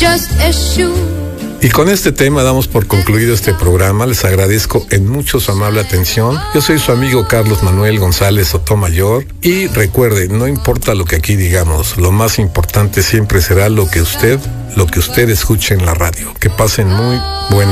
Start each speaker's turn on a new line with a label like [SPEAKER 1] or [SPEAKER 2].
[SPEAKER 1] just as sure.
[SPEAKER 2] Y con este tema damos por concluido este programa. Les agradezco en mucho su amable atención. Yo soy su amigo Carlos Manuel González Sotomayor. Y recuerde, no importa lo que aquí digamos, lo más importante siempre será lo que usted escuche en la radio. Que pasen muy buenas